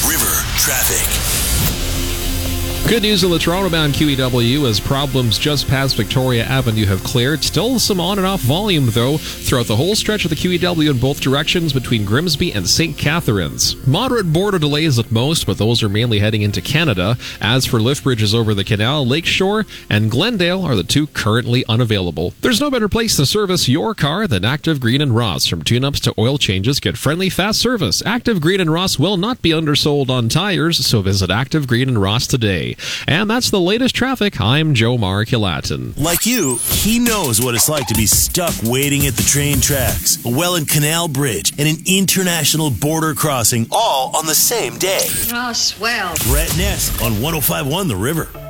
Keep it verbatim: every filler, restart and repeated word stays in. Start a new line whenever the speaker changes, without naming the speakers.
River Traffic.
Good news on the Toronto-bound Q E W as problems just past Victoria Avenue have cleared. Still some on and off volume, though, throughout the whole stretch of the Q E W in both directions between Grimsby and Saint Catharines. Moderate border delays at most, but those are mainly heading into Canada. As for lift bridges over the canal, Lakeshore and Glendale are the two currently unavailable. There's no better place to service your car than Active Green and Ross. From tune-ups to oil changes, get friendly, fast service. Active Green and Ross will not be undersold on tires, so visit Active Green and Ross today. And that's the latest traffic. I'm Joe Mark-Hulaton.
Like you, he knows what it's like to be stuck waiting at the train tracks, a Welland Canal Bridge, and an international border crossing all on the same day.
Oh, swell.
Brett Ness on one oh five point one The River.